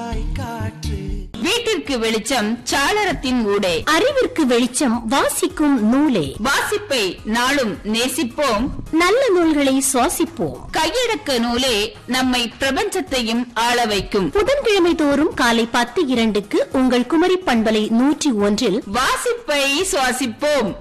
வீட்டிற்கு வெளிச்சம் சாளரத்தின் ஊடே, அறிவிற்கு வெளிச்சம் வாசிக்கும் நூலே. வாசிப்பை நாளும் நேசிப்போம், நல்ல நூல்களை சுவாசிப்போம். கையடக்க நூலே நம்மை பிரபஞ்சத்தையும் ஆள வைக்கும். புதன்கிழமை தோறும் காலை 10:02 உங்கள் குமரி பண்பலை 101 வாசிப்பை சுவாசிப்போம்.